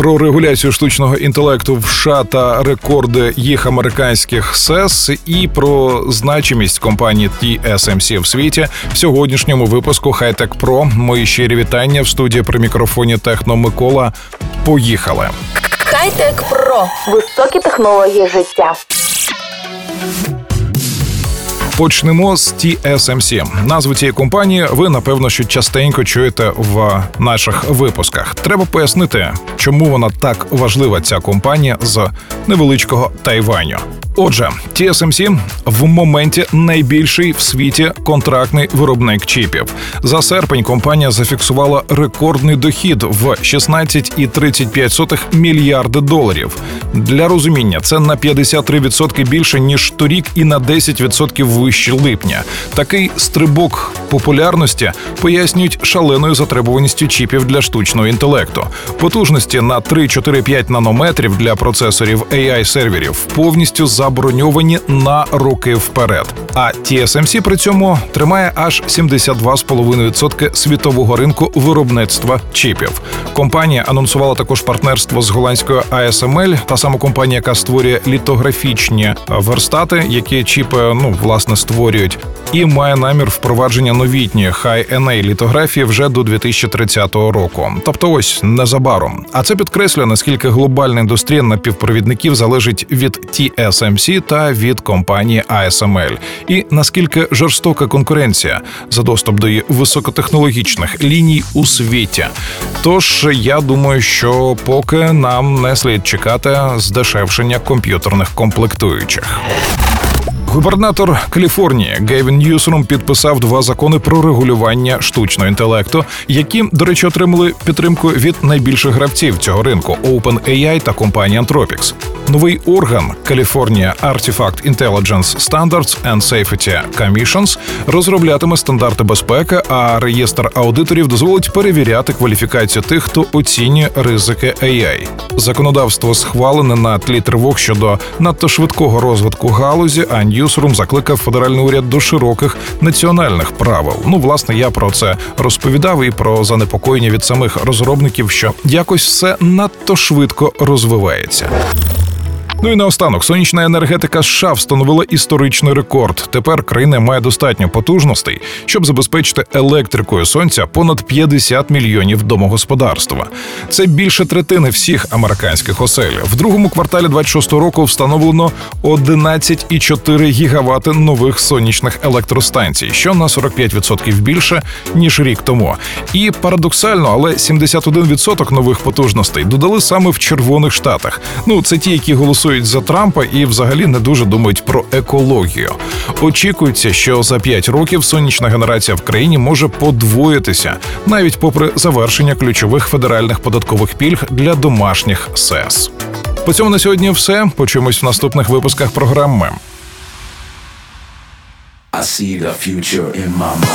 Про регуляцію штучного інтелекту в США та рекорди їх американських СЕС і про значимість компанії TSMC в світі в сьогоднішньому випуску High-Tech Pro. Мої щирі вітання в студії при мікрофоні Техно Микола. Поїхали! High-Tech Pro. Високі технології життя. Почнемо з TSMC. Назву цієї компанії ви, напевно, що частенько чуєте в наших випусках. Треба пояснити, чому вона так важлива, ця компанія з невеличкого Тайваню. Отже, TSMC в моменті найбільший в світі контрактний виробник чіпів. За серпень компанія зафіксувала рекордний дохід в 16,35 мільярди доларів. Для розуміння, це на 53% більше, ніж торік, і на 10% вище липня. Такий стрибок популярності пояснюють шаленою затребуваністю чіпів для штучного інтелекту. Потужності на 3-4-5 нанометрів для процесорів AI-серверів повністю заброньовані на роки вперед. А TSMC при цьому тримає аж 72,5% світового ринку виробництва чіпів. Компанія анонсувала також партнерство з голландською ASML, та сама компанія, яка створює літографічні верстати, які чіпи, власне, створюють, і має намір впровадження новітньої High-NA літографії вже до 2030 року. Тобто ось незабаром. А це підкреслює, наскільки глобальна індустрія напівпровідників залежить від TSMC та від компанії ASML. І наскільки жорстока конкуренція за доступ до її високотехнологічних ліній у світі. Тож, я думаю, що поки нам не слід чекати здешевшення комп'ютерних комплектуючих. Губернатор Каліфорнії Гевін Ньюсом підписав 2 закони про регулювання штучного інтелекту, які, до речі, отримали підтримку від найбільших гравців цього ринку – OpenAI та компанії Anthropic. Новий орган California Artifact Intelligence Standards and Safety Commissions розроблятиме стандарти безпеки, а реєстр аудиторів дозволить перевіряти кваліфікацію тих, хто оцінює ризики AI. Законодавство схвалене на тлі тривог щодо надто швидкого розвитку галузі, а Ньюсом закликав федеральний уряд до широких національних правил. Власне, я про це розповідав і про занепокоєння від самих розробників, що якось все надто швидко розвивається. І наостанок, сонячна енергетика США встановила історичний рекорд. Тепер країна має достатньо потужностей, щоб забезпечити електрикою сонця понад 50 мільйонів домогосподарства. Це більше третини всіх американських осель. В другому кварталі 26-го року встановлено 11,4 гігавати нових сонячних електростанцій, що на 45% більше, ніж рік тому. І парадоксально, але 71% нових потужностей додали саме в Червоних Штатах. Це ті, які голосують за Трампа і взагалі не дуже думають про екологію. Очікується, що за 5 років сонячна генерація в країні може подвоїтися, навіть попри завершення ключових федеральних податкових пільг для домашніх СЕС. По цьому на сьогодні все. Почуємось в наступних випусках програми.